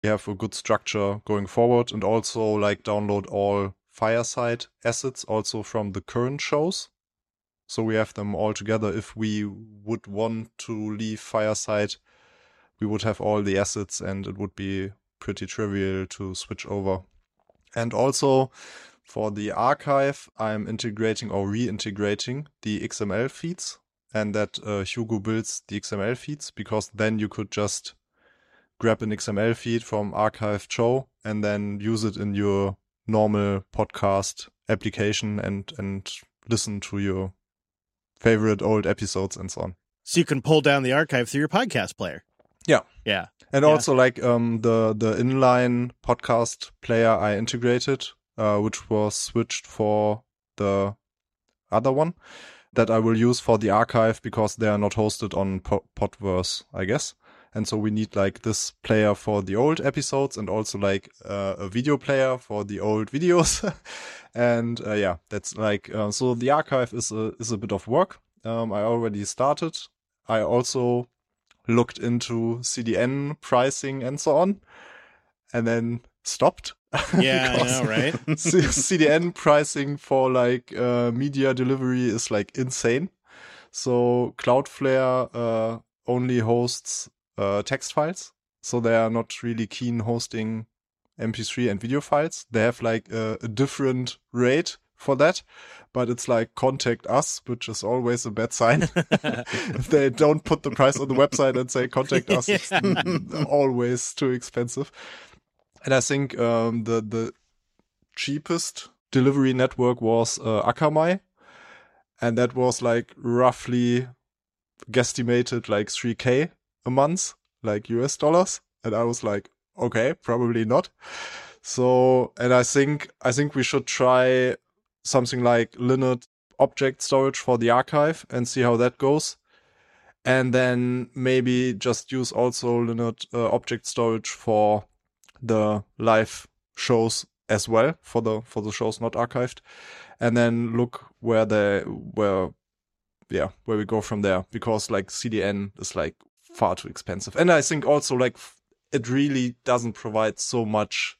we have a good structure going forward, and also like download all Fireside assets also from the current shows. So we have them all together. If we would want to leave Fireside, we would have all the assets and it would be pretty trivial to switch over. And also for the archive, I'm integrating or reintegrating the XML feeds, and that Hugo builds the XML feeds, because then you could just grab an XML feed from archived show and then use it in your normal podcast application and listen to your favorite old episodes and so on. So you can pull down the archive through your podcast player. Yeah. Yeah. And also like the inline podcast player I integrated, which was switched for the other one that I will use for the archive, because they are not hosted on Podverse, I guess. And so we need like this player for the old episodes and also like a video player for the old videos. And yeah, that's like, so the archive is a bit of work. I already started. I also looked into CDN pricing and so on, and then stopped. Yeah, I know, right? CDN pricing for like media delivery is like insane. So Cloudflare only hosts text files, so they are not really keen hosting MP3 and video files. They have like a different rate for that, but it's like contact us, which is always a bad sign. If they don't put the price on the website and say contact us, it's always too expensive. And I think the cheapest delivery network was Akamai, and that was like roughly guesstimated like 3K a month, like US dollars. And I was like, okay, probably not. So, and I think we should try something like Linux object storage for the archive and see how that goes. And then maybe just use also Linux object storage for the live shows as well, for the shows not archived. And then look where we go from there, because like CDN is like far too expensive. And I think also like it really doesn't provide so much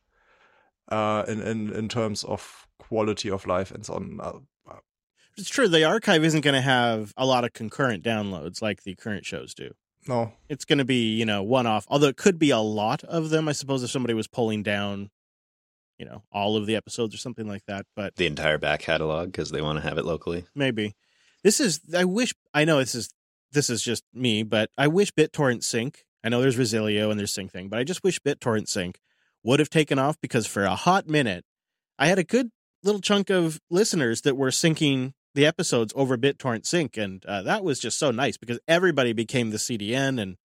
in terms of quality of life and so on. It's true. The archive isn't going to have a lot of concurrent downloads like the current shows do. No. It's going to be, one-off, although it could be a lot of them. I suppose if somebody was pulling down, all of the episodes or something like that. But the entire back catalog, because they want to have it locally. Maybe. I know this is just me, but I wish BitTorrent Sync, I know there's Resilio and there's Sync thing, but I just wish BitTorrent Sync would have taken off, because for a hot minute, I had a good little chunk of listeners that were syncing the episodes over BitTorrent Sync, and that was just so nice, because everybody became the CDN, and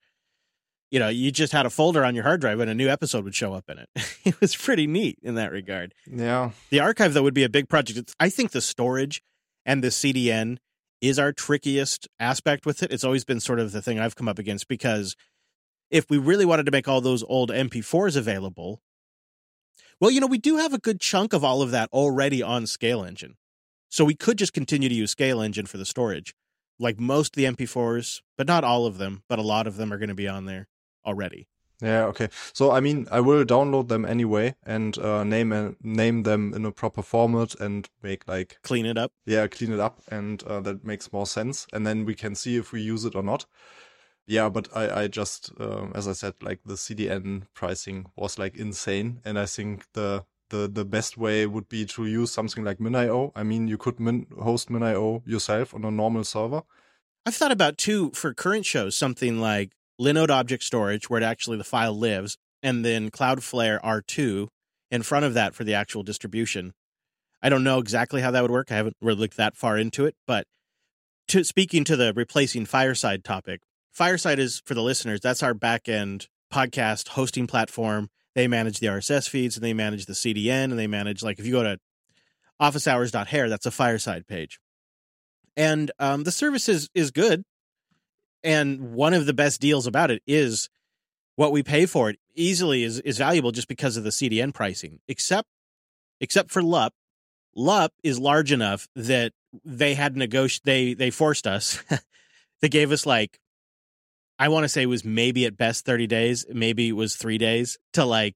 you just had a folder on your hard drive and a new episode would show up in it. It was pretty neat in that regard. Yeah. The archive, though, would be a big project. I think the storage and the CDN is our trickiest aspect with it. It's always been sort of the thing I've come up against, because if we really wanted to make all those old MP4s available, well, we do have a good chunk of all of that already on Scale Engine. So we could just continue to use Scale Engine for the storage. Like most of the MP4s, but not all of them, but a lot of them are going to be on there already. Yeah, okay. So, I mean, I will download them anyway and name them in a proper format and make like... Clean it up. Yeah, clean it up, and that makes more sense. And then we can see if we use it or not. Yeah, but I just, as I said, like the CDN pricing was like insane. And I think the best way would be to use something like MinIO. I mean, you could host MinIO yourself on a normal server. I've thought about, too, for current shows, something like Linode Object Storage, where the file lives, and then Cloudflare R2 in front of that for the actual distribution. I don't know exactly how that would work. I haven't really looked that far into it. But speaking to the replacing Fireside topic, Fireside is, for the listeners, that's our back-end podcast hosting platform. They manage the RSS feeds, and they manage the CDN, and they manage, like, if you go to officehours.hair, that's a Fireside page. And the service is good. And one of the best deals about it is what we pay for it easily is valuable just because of the CDN pricing, except for LUP. LUP is large enough that they had they forced us. They gave us like I want to say it was maybe at best 30 days, maybe it was 3 days to like